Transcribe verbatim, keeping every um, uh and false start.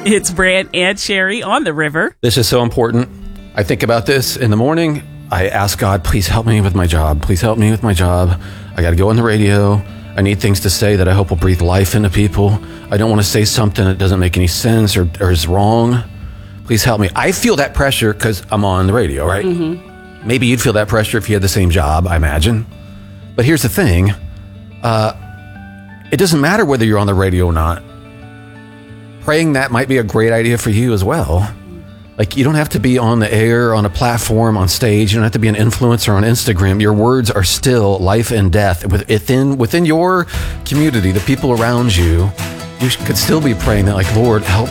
It's Brant and Sherry on the river. This is so important. I think about this in the morning. I ask God, please help me with my job. Please help me with my job. I got to go on the radio. I need things to say that I hope will breathe life into people. I don't want to say something that doesn't make any sense or, or is wrong. Please help me. I feel that pressure because I'm on the radio, right? Mm-hmm. Maybe you'd feel that pressure if you had the same job, I imagine. But here's the thing. Uh, it doesn't matter whether you're on the radio or not. Praying that might be a great idea for you as well. Like, you don't have to be on the air, on a platform, on stage. You don't have to be an influencer on Instagram. Your words are still life and death. Within within your community, the people around you, you could still be praying that, like, Lord, help